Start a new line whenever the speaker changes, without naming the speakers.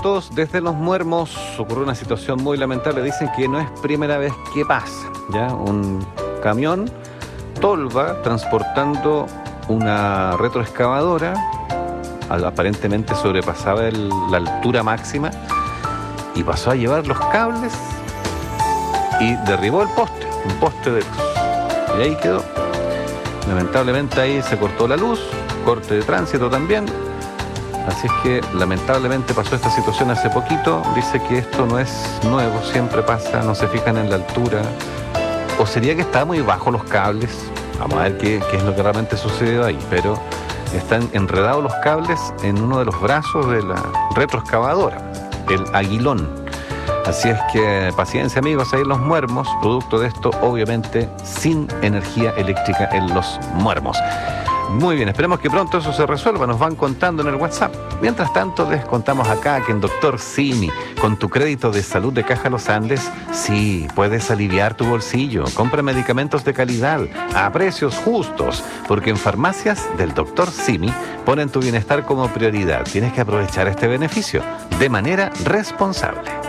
todos. Desde Los Muermos ocurrió una situación muy lamentable. Dicen que no es primera vez que pasa, ¿ya? Un camión tolva transportando una retroexcavadora, aparentemente sobrepasaba la altura máxima y pasó a llevar los cables y derribó un poste de luz. Y ahí quedó. Lamentablemente ahí se cortó la luz, corte de tránsito también. Así es que lamentablemente pasó esta situación hace poquito. Dice que esto no es nuevo, siempre pasa, no se fijan en la altura. ¿O sería que estaban muy bajos los cables? Vamos a ver qué es lo que realmente sucedió ahí. Pero están enredados los cables en uno de los brazos de la retroexcavadora, el aguilón. Así es que paciencia, amigos, ahí en Los Muermos. Producto de esto, obviamente, sin energía eléctrica en Los Muermos. Muy bien, esperemos que pronto eso se resuelva, nos van contando en el WhatsApp. Mientras tanto, les contamos acá que en Dr. Simi, con tu crédito de salud de Caja Los Andes, sí, puedes aliviar tu bolsillo. Compra medicamentos de calidad, a precios justos, porque en farmacias del Dr. Simi ponen tu bienestar como prioridad. Tienes que aprovechar este beneficio de manera responsable.